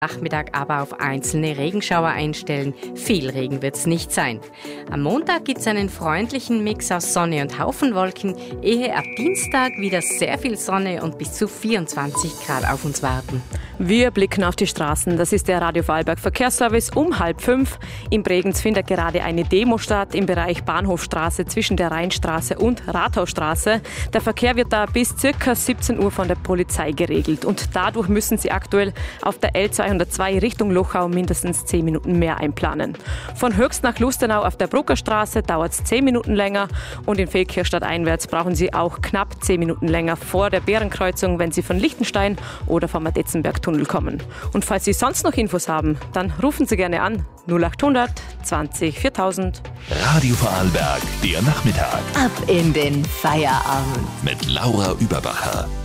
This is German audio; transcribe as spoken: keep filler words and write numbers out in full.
Nachmittag aber auf einzelne Regenschauer einstellen. Viel Regen wird es nicht sein. Am Montag gibt es einen freundlichen Mix aus Sonne und Haufen Wolken, ehe ab Dienstag wieder sehr viel Sonne und bis zu vierundzwanzig Grad auf uns warten. Wir blicken auf die Straßen. Das ist der Radio Vorarlberg Verkehrsservice um halb fünf. In Bregenz findet gerade eine Demo statt im Bereich Bahnhofstraße zwischen der Rheinstraße und Rathausstraße. Der Verkehr wird da bis ca. siebzehn Uhr von der Polizei geregelt. Und dadurch müssen Sie aktuell auf der L zweihundertzwei Richtung Lochau mindestens zehn Minuten mehr einplanen. Von Höchst nach Lustenau auf der Bruckerstraße dauert es zehn Minuten länger und in Feldkirchstadt einwärts brauchen Sie auch knapp zehn Minuten länger vor der Bärenkreuzung, wenn Sie von Lichtenstein oder vom Adetzenberg-Tunnel kommen. Und falls Sie sonst noch Infos haben, dann rufen Sie gerne an null achthundert zwanzig viertausend. Radio Vorarlberg, der Nachmittag. Ab in den Feierabend. Mit Laura Überbacher.